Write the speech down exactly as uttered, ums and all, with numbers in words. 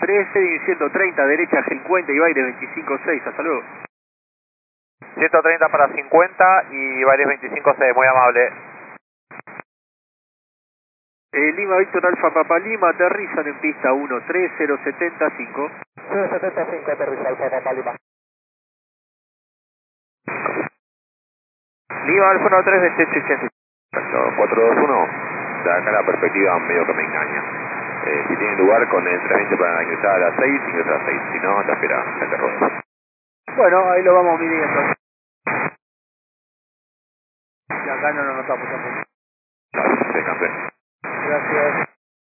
trece y ciento treinta, derecha cincuenta y Baires veinticinco seis, hasta luego. ciento treinta para cincuenta y Baires veinticinco seis, muy amable. Eh, Lima Víctor Alfa Papa Lima, aterrizan en pista uno tres cero setenta cinco. cero setenta y cinco, aterriza Alfa Papa Lima. Lima Alfa uno tres veintiocho ochenta. cuatro dos uno, de acá la perspectiva medio que me engaña. Eh, si tiene lugar con el entrenamiento para ingresar a las seis, ingresa a las seis, si no, te espera, te interrumpo. Bueno, ahí lo vamos midiendo. Y acá no nos notamos tampoco. Dale, descansé. Gracias.